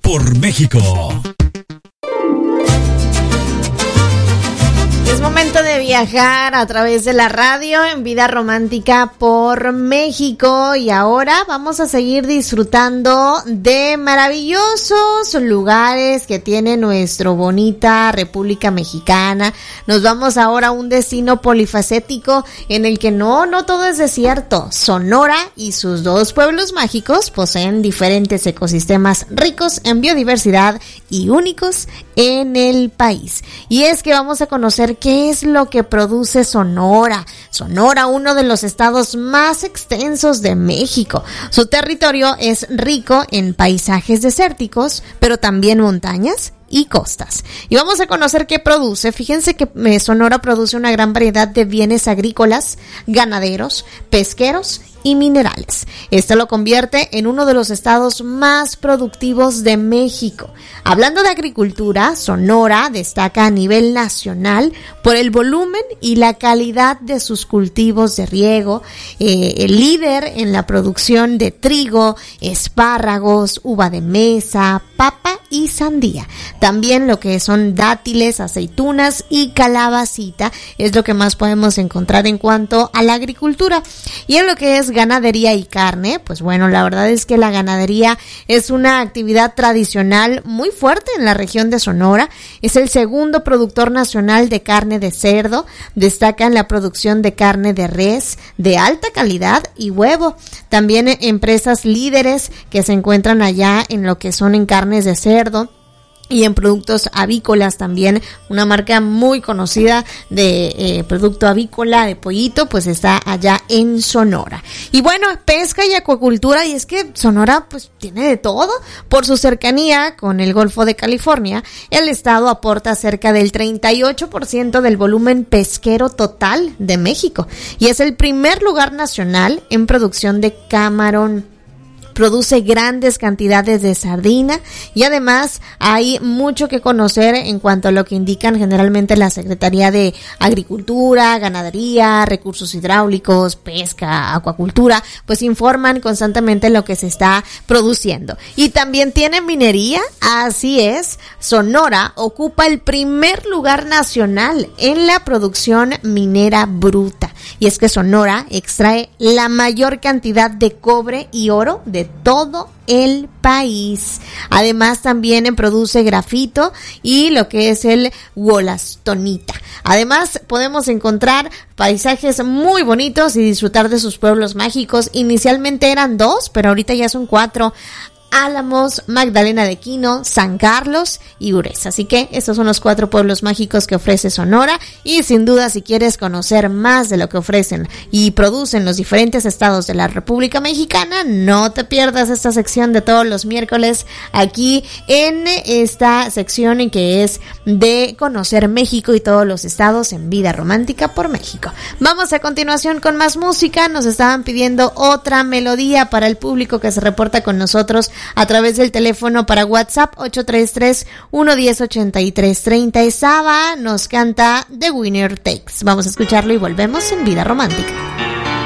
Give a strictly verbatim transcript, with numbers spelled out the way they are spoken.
por México. Es momento de viajar a través de la radio en Vida Romántica por México, y ahora vamos a seguir disfrutando de maravillosos lugares que tiene nuestra bonita República Mexicana. Nos vamos ahora a un destino polifacético en el que no, no todo es desierto. Sonora y sus dos pueblos mágicos poseen diferentes ecosistemas ricos en biodiversidad y únicos en el país. Y es que vamos a conocer qué es lo que produce Sonora. Sonora, uno de los estados más extensos de México. Su territorio es rico en paisajes desérticos, pero también montañas y costas. Y vamos a conocer qué produce. Fíjense que eh, Sonora produce una gran variedad de bienes agrícolas, ganaderos, pesqueros y minerales. Esto lo convierte en uno de los estados más productivos de México. Hablando de agricultura, Sonora destaca a nivel nacional por el volumen y la calidad de sus cultivos de riego, eh, el líder en la producción de trigo, espárragos, uva de mesa, papa y sandía. También lo que son dátiles, aceitunas y calabacita es lo que más podemos encontrar en cuanto a la agricultura. Y en lo que es ganadería y carne, pues bueno, la verdad es que la ganadería es una actividad tradicional muy fuerte en la región de Sonora. Es el segundo productor nacional de carne de cerdo. Destaca en la producción de carne de res de alta calidad y huevo. También empresas líderes que se encuentran allá en lo que son en carnes de cerdo y en productos avícolas también. Una marca muy conocida de eh, producto avícola de pollito, pues está allá en Sonora. Y bueno, pesca y acuacultura, y es que Sonora pues tiene de todo. Por su cercanía con el Golfo de California, el estado aporta cerca del treinta y ocho por ciento del volumen pesquero total de México, y es el primer lugar nacional en producción de camarón. Produce grandes cantidades de sardina, y además hay mucho que conocer en cuanto a lo que indican generalmente la Secretaría de Agricultura, Ganadería, Recursos Hidráulicos, Pesca, Acuacultura, pues informan constantemente lo que se está produciendo. Y también tiene minería, así es, Sonora ocupa el primer lugar nacional en la producción minera bruta, y es que Sonora extrae la mayor cantidad de cobre y oro de todo el país. Además también produce grafito y lo que es el wollastonita. Además podemos encontrar paisajes muy bonitos y disfrutar de sus pueblos mágicos. Inicialmente eran dos, pero ahorita ya son cuatro: Álamos, Magdalena de Quino, San Carlos y Ures. Así que estos son los cuatro pueblos mágicos que ofrece Sonora, y sin duda, si quieres conocer más de lo que ofrecen y producen los diferentes estados de la República Mexicana, no te pierdas esta sección de todos los miércoles aquí en esta sección en que es de conocer México y todos los estados en Vida Romántica por México. Vamos a continuación con más música. Nos estaban pidiendo otra melodía para el público que se reporta con nosotros a través del teléfono para WhatsApp ocho tres tres, uno uno cero, ocho tres tres cero. Saba nos canta The Winner Takes. Vamos a escucharlo y volvemos en Vida Romántica.